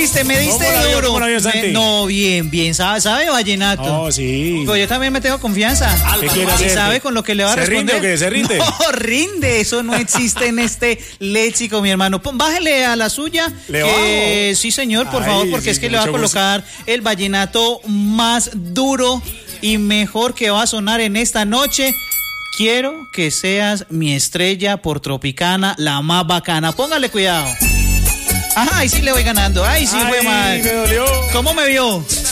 me diste duro. ¿Cómo la vio, Santi? No, bien, sabe vallenato. Oh, sí. Pues yo también me tengo confianza. ¿Qué quiere ¿Y hacer? sabe con lo que le va a responder? ¿Se rinde o qué? ¿Se rinde? No, rinde. Eso no existe en este léxico, mi hermano. Bájele a la suya. ¿Le bajo? Sí, señor, por Ay, favor, porque sí, es que le va a mucho gusto. colocar el vallenato más duro y mejor que va a sonar en esta noche. Quiero que seas mi estrella por Tropicana, la más bacana. Póngale cuidado. Ajá, ahí sí le voy ganando. Ay, sí, fue mal. Me dolió. ¿Cómo me vio?